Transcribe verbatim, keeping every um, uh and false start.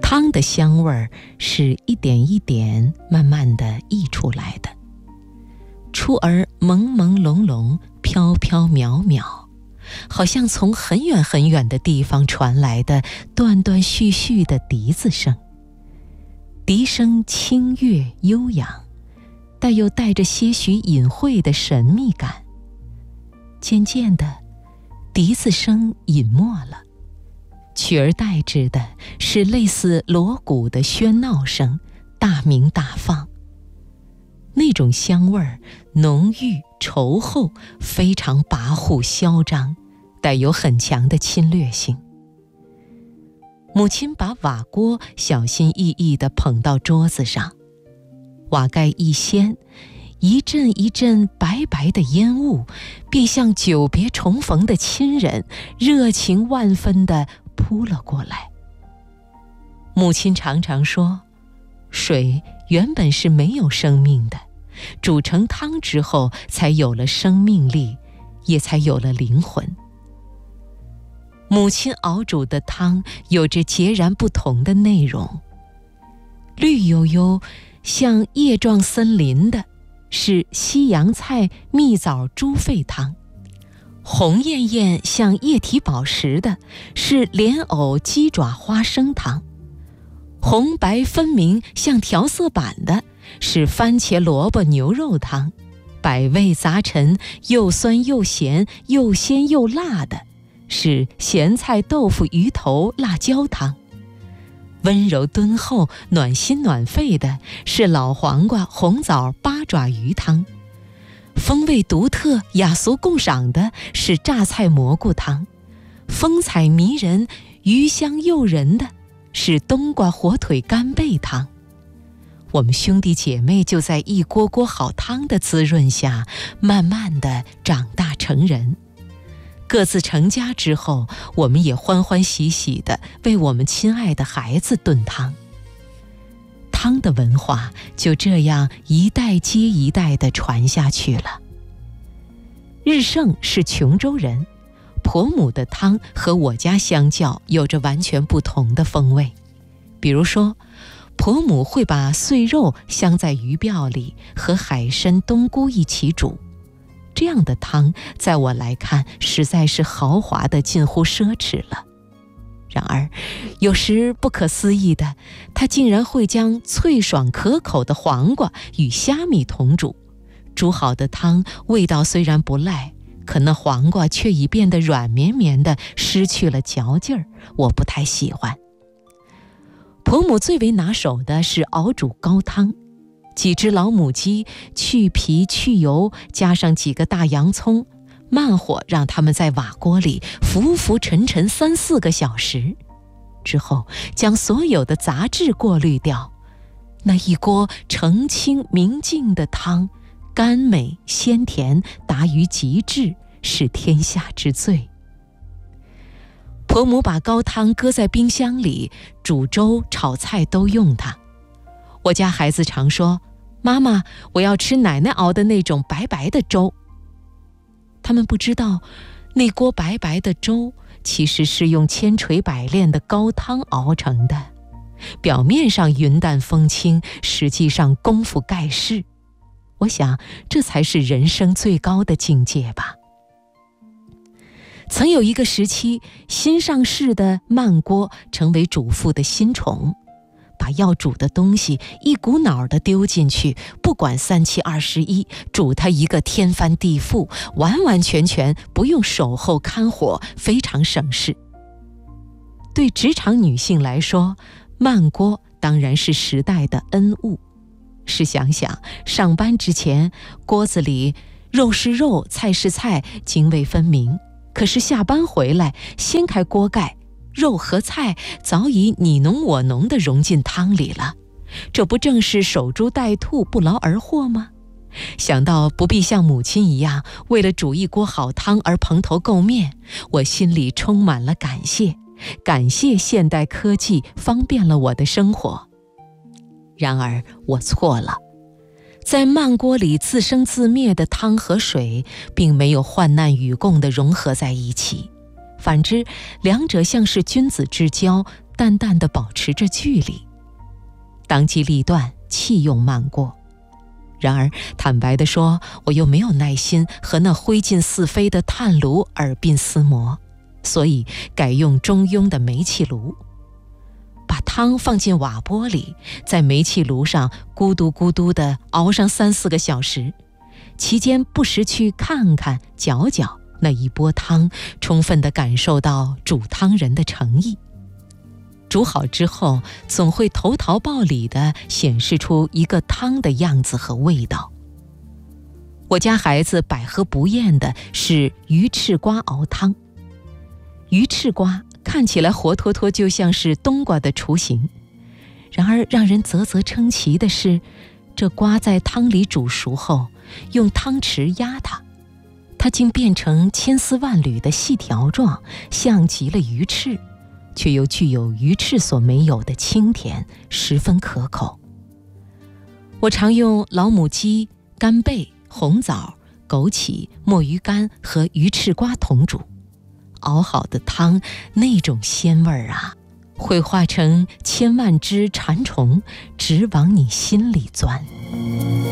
汤的香味儿是一点一点慢慢地溢出来的，初而朦朦胧胧，飘飘渺渺，好像从很远很远的地方传来的断断续续的笛子声。笛声清越悠扬，但又带着些许隐晦的神秘感。渐渐的，笛子声隐没了，取而代之的是类似锣鼓的喧闹声，大鸣大放。那种香味儿浓郁稠厚，非常跋扈嚣张，带有很强的侵略性。母亲把瓦锅小心翼翼地捧到桌子上，瓦盖一掀，一阵一阵白白的烟雾，便像久别重逢的亲人，热情万分地扑了过来。母亲常常说，水原本是没有生命的，煮成汤之后才有了生命力，也才有了灵魂。母亲熬煮的汤有着截然不同的内容，绿油油像叶状森林的是西洋菜蜜枣猪肺汤，红艳艳像液体宝石的是莲藕鸡爪花生汤，红白分明像调色板的是番茄萝卜牛肉汤，百味杂陈，又酸又咸，又鲜又辣的是咸菜豆腐鱼头辣椒汤，温柔敦厚暖心暖肺的是老黄瓜红枣八爪鱼汤，风味独特雅俗共赏的是榨菜蘑菇汤，风采迷人鱼香诱人的是冬瓜火腿干贝汤。我们兄弟姐妹就在一锅锅好汤的滋润下，慢慢地长大成人。各自成家之后，我们也欢欢喜喜地为我们亲爱的孩子炖汤。汤的文化就这样一代接一代地传下去了。日盛是琼州人，婆母的汤和我家相较有着完全不同的风味。比如说，婆母会把碎肉镶在鱼鳔里，和海参冬菇一起煮，这样的汤在我来看实在是豪华的近乎奢侈了。然而有时不可思议的，他竟然会将脆爽可口的黄瓜与虾米同煮，煮好的汤味道虽然不赖，可那黄瓜却已变得软绵绵的，失去了嚼劲儿，我不太喜欢。婆母最为拿手的是熬煮高汤，几只老母鸡去皮去油，加上几个大洋葱，慢火让它们在瓦锅里浮浮沉沉三四个小时，之后将所有的杂质过滤掉，那一锅澄清明净的汤，甘美鲜甜，达于极致，是天下之最。婆母把高汤搁在冰箱里，煮粥炒菜都用它。我家孩子常说，妈妈，我要吃奶奶熬的那种白白的粥。他们不知道，那锅白白的粥其实是用千锤百炼的高汤熬成的，表面上云淡风轻，实际上功夫盖世。我想这才是人生最高的境界吧。曾有一个时期，新上市的慢锅成为主妇的新宠，把要煮的东西一股脑地丢进去，不管三七二十一，煮它一个天翻地覆，完完全全不用守候看火，非常省事。对职场女性来说，慢锅当然是时代的恩物。试想想，上班之前锅子里肉是肉，菜是菜，泾渭分明，可是下班回来掀开锅盖，肉和菜早已你侬我侬地融进汤里了，这不正是守株待兔，不劳而获吗？想到不必像母亲一样为了煮一锅好汤而蓬头垢面，我心里充满了感谢，感谢现代科技方便了我的生活。然而我错了，在慢锅里自生自灭的汤和水并没有患难与共地融合在一起，反之两者像是君子之交， 淡淡地保持着距离。当机立断，弃用慢过。然而坦白地说，我又没有耐心和那灰烬四飞的炭炉耳鬓厮磨，所以改用中庸的煤气炉。把汤放进瓦钵里，在煤气炉上咕嘟咕嘟地熬上三四个小时，期间不时去看看搅搅那一钵汤，充分地感受到煮汤人的诚意。煮好之后，总会投桃报李地显示出一个汤的样子和味道。我家孩子百喝不厌的是鱼翅瓜熬汤。鱼翅瓜看起来活脱脱就像是冬瓜的雏形，然而让人啧啧称奇的是，这瓜在汤里煮熟后，用汤匙压它，它竟变成千丝万缕的细条状，像极了鱼翅，却又具有鱼翅所没有的清甜，十分可口。我常用老母鸡、干贝、红枣、枸杞、墨鱼干和鱼翅瓜同煮，熬好的汤，那种鲜味儿啊，会化成千万只馋虫，直往你心里钻。